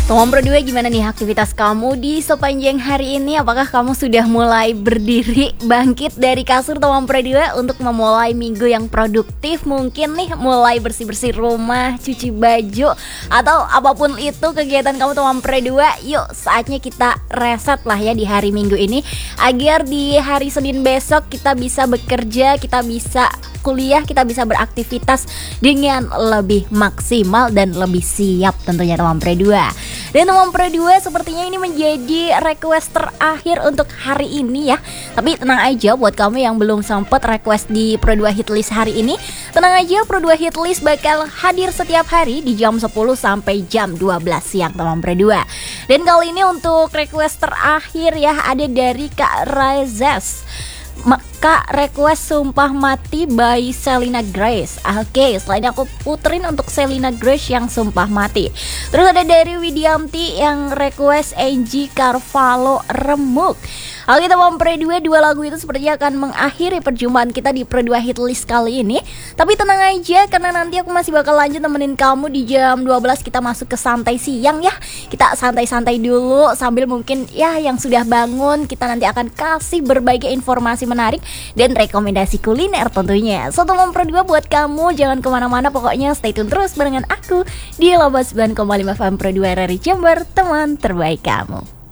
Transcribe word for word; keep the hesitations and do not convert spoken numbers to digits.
Teman Pro dua, gimana nih aktivitas kamu di sepanjang hari ini? Apakah kamu sudah mulai berdiri bangkit dari kasur Teman Pro dua untuk memulai minggu yang produktif? Mungkin nih mulai bersih-bersih rumah, cuci baju, atau apapun itu kegiatan kamu Teman Pro dua. Yuk saatnya kita reset lah ya di hari Minggu ini, agar di hari Senin besok kita bisa bekerja, kita bisa kuliah, kita bisa beraktivitas dengan lebih maksimal dan lebih siap tentunya Teman Pro dua. Dan Teman Pro dua, sepertinya ini menjadi request terakhir untuk hari ini ya. Tapi tenang aja buat kamu yang belum sempat request di Pro dua Hitlist hari ini, tenang aja, Pro dua Hitlist bakal hadir setiap hari di jam sepuluh sampai jam dua belas siang Teman Pro dua. Dan kali ini untuk request terakhir ya, ada dari Kak Razes. Kak request Sumpah Mati by Selena Grace. Oke, selain aku puterin untuk Selena Grace yang Sumpah Mati. Terus ada dari Widianti yang request Angie Carvalho Remuk. Oke Teman Pro dua, dua lagu itu sepertinya akan mengakhiri perjumpaan kita di Pro dua Hitlist kali ini. Tapi tenang aja, karena nanti aku masih bakal lanjut temenin kamu di jam dua belas. Kita masuk ke santai siang ya. Kita santai-santai dulu sambil mungkin ya yang sudah bangun, kita nanti akan kasih berbagai informasi menarik dan rekomendasi kuliner tentunya. So Teman Pro dua, buat kamu jangan kemana-mana, pokoknya stay tune terus barengan aku di Loba sembilan koma lima F M Pro dua R R I Jember, teman terbaik kamu.